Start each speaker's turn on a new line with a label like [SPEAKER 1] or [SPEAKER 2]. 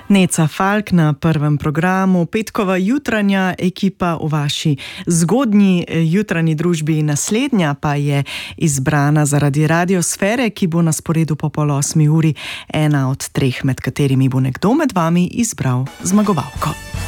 [SPEAKER 1] Neca Falk na prvem programu, petkova jutranja ekipa v vaši zgodnji jutranji družbi. Naslednja pa je izbrana zaradi radiosfere, ki bo na sporedu po 7:30, ena od treh, med katerimi bo nekdo med vami izbral zmagovalko.